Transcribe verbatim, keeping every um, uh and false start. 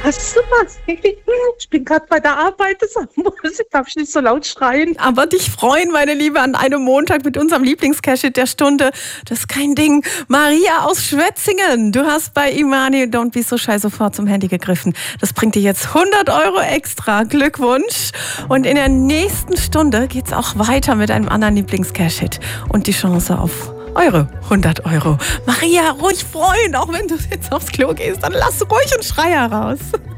Hast du was? Ich bin gerade bei der Arbeit, deshalb darf ich nicht so laut schreien. Aber dich freuen, meine Liebe, an einem Montag mit unserem Lieblings-Cash-Hit der Stunde. Das ist kein Ding. Maria aus Schwetzingen, du hast bei Imani Don't Be So Shy sofort zum Handy gegriffen. Das bringt dir jetzt hundert Euro extra. Glückwunsch. Und in der nächsten Stunde geht's auch weiter mit einem anderen Lieblings-Cash-Hit. Und die Chance auf eure hundert Euro. Maria, ruhig freuen, auch wenn du jetzt aufs Klo gehst, dann lass ruhig einen Schreier raus.